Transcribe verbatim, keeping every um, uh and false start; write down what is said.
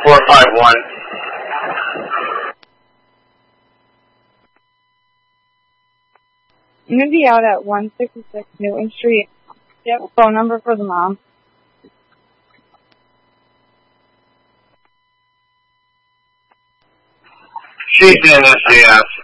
four five one. I'm going to be out at one sixty-six Newton Street. Do you have a phone number for the mom? She's in S A F.